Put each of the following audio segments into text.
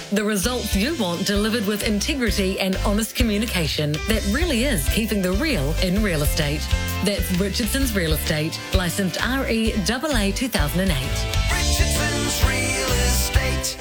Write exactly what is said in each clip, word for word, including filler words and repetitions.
The results you want delivered with integrity and honest communication that really is keeping the real in real estate. That's Richardson's Real Estate, licensed R E A A two thousand eight. Richardson's Real Estate.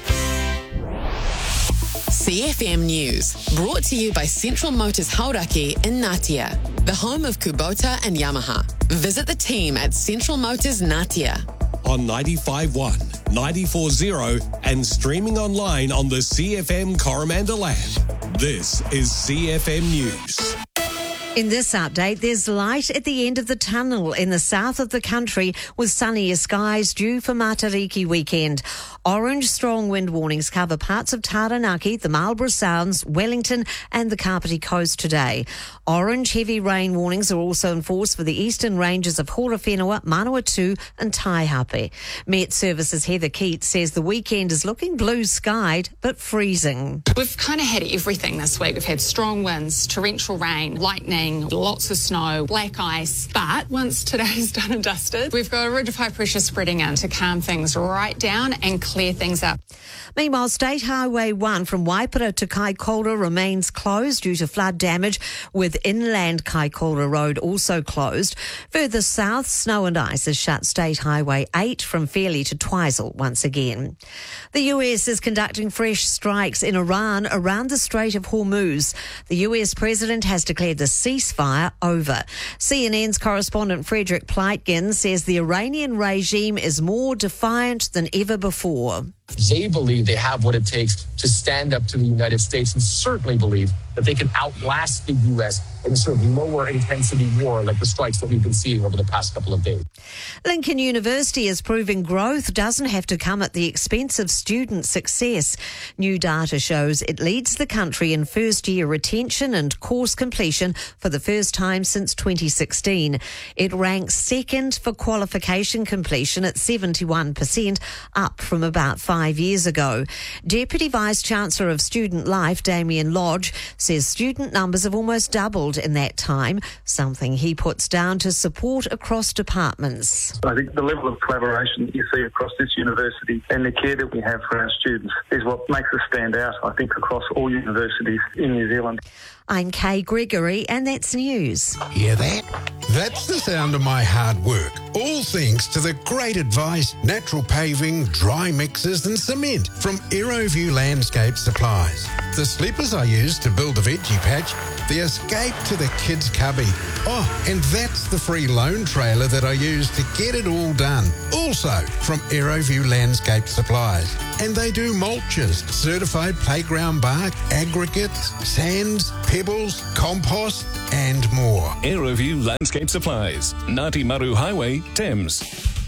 C F M News, brought to you by Central Motors Hauraki in Ngatea, the home of Kubota and Yamaha. Visit the team at Central Motors Ngatea. On ninety-five point one, ninety-four point zero and streaming online on the C F M Coromandel app. This is C F M News. In this update, there's light at the end of the tunnel in the south of the country with sunnier skies due for Matariki weekend. Orange strong wind warnings cover parts of Taranaki, the Marlborough Sounds, Wellington and the Kapiti Coast today. Orange heavy rain warnings are also in force for the eastern ranges of Horowhenua, Manawatu and Taihape. Met Services Heather Keats says the weekend is looking blue-skied but freezing. We've kind of had everything this week. We've had strong winds, torrential rain, lightning, lots of snow, black ice. But once today's done and dusted, we've got a ridge of high pressure spreading in to calm things right down and clear things up. Meanwhile, State Highway one from Waipara to Kaikoura remains closed due to flood damage, with inland Kaikoura Road also closed. Further south, snow and ice has shut State Highway eight from Fairlie to Twizel once again. The U S is conducting fresh strikes in Iran around the Strait of Hormuz. The U S president has declared the ceasefire over. C N N's correspondent Frederick Pleitgen says the Iranian regime is more defiant than ever before. They believe they have what it takes to stand up to the United States, and certainly believe that they can outlast the U S in a sort of lower intensity war like the strikes that we've been seeing over the past couple of days. Lincoln University is proving growth doesn't have to come at the expense of student success. New data shows it leads the country in first-year retention and course completion for the first time since twenty sixteen. It ranks second for qualification completion at seventy-one percent, up from about five years ago. Deputy Vice-Chancellor of Student Life, Damien Lodge, says student numbers have almost doubled in that time, something he puts down to support across departments. I think the level of collaboration that you see across this university and the care that we have for our students is what makes us stand out, I think, across all universities in New Zealand. I'm Kay Gregory, and that's news. Hear that? That's the sound of my hard work. All thanks to the great advice, natural paving, dry mixes and cement from Aeroview Landscape Supplies. The sleepers I use to build the veggie patch, the escape to the kids' cubby. Oh, and that's the free loan trailer that I use to get it all done. Also from Aeroview Landscape Supplies. And they do mulches, certified playground bark, aggregates, sands, pebbles, compost and more. Aeroview Landscape Supplies, Ngāti Maru Highway, Thames.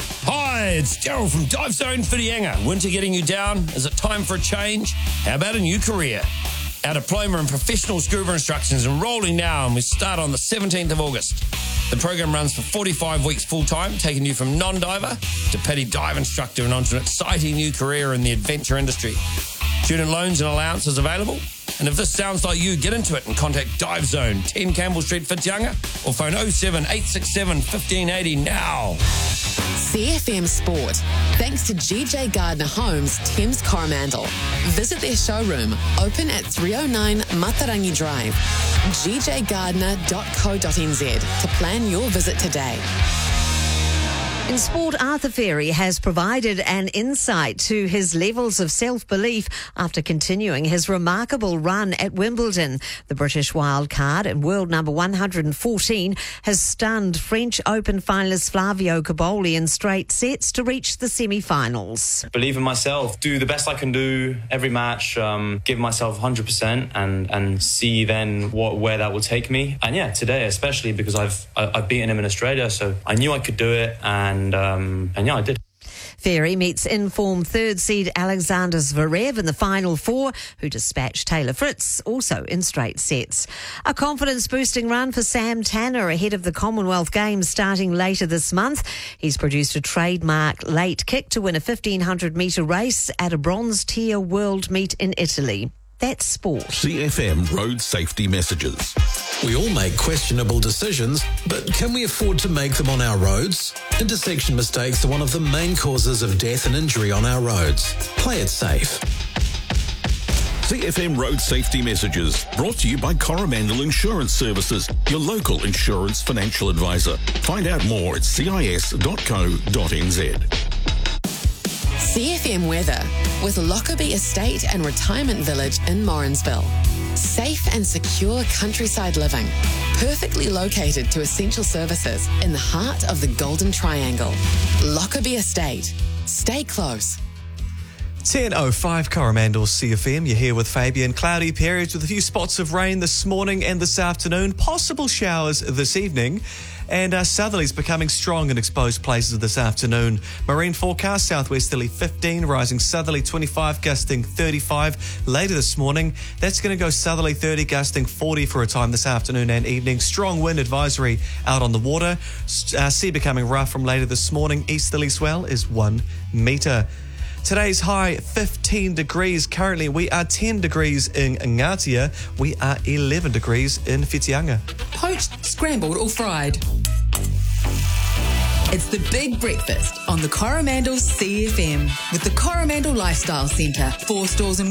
Hi, it's Daryl from Dive Zone Whitianga. Winter getting you down? Is it time for a change? How about a new career? Our diploma in professional scuba instruction is enrolling now, and we start on the seventeenth of August. The program runs for forty-five weeks full-time, taking you from non-diver to petty dive instructor and onto an exciting new career in the adventure industry. Student loans and allowances available. And if this sounds like you, get into it and contact Dive Zone, ten Campbell Street, Whitianga, or phone oh seven eight six seven, one five eight oh now. C F M Sport, thanks to G J Gardner Homes, Thames Coromandel. Visit their showroom, open at three oh nine Matarangi Drive, g j gardner dot co dot n z to plan your visit today. In sport, Arthur Ferry has provided an insight to his levels of self-belief after continuing his remarkable run at Wimbledon. The British wildcard and world number one hundred fourteen has stunned French Open finalist Flavio Cobolli in straight sets to reach the semi-finals. Believe in myself, do the best I can do every match, um, give myself one hundred percent and, and see then what where that will take me. And yeah, today especially because I've I've beaten him in Australia, so I knew I could do it, and And, um, and yeah, I did. Ferry meets in-form third seed Alexander Zverev in the final four, who dispatched Taylor Fritz, also in straight sets. A confidence-boosting run for Sam Tanner ahead of the Commonwealth Games starting later this month. He's produced a trademark late kick to win a fifteen hundred metre race at a bronze-tier world meet in Italy. That's sport. C F M road safety messages. We all make questionable decisions, but can we afford to make them on our roads? Intersection mistakes are one of the main causes of death and injury on our roads. Play it safe. C F M Road Safety Messages, brought to you by Coromandel Insurance Services, your local insurance financial advisor. Find out more at c i s dot co dot n z. C F M weather with Lockerbie Estate and Retirement Village in Morrinsville. Safe and secure countryside living, perfectly located to essential services in the heart of the Golden Triangle. Lockerbie Estate. Stay close. ten oh five Coromandel C F M. You're here with Fabian. Cloudy periods with a few spots of rain this morning and this afternoon. Possible showers this evening. And uh, southerlies becoming strong in exposed places this afternoon. Marine forecast, southwesterly fifteen, rising southerly twenty-five, gusting thirty-five. Later this morning, that's going to go southerly thirty, gusting forty for a time this afternoon and evening. Strong wind advisory out on the water. Uh, sea becoming rough from later this morning. Easterly swell is one metre. Today's high, fifteen degrees. Currently, we are ten degrees in Ngatia. We are eleven degrees in Whitianga. Poached, scrambled or fried. It's the big breakfast on the Coromandel C F M with the Coromandel Lifestyle Centre. Four stores in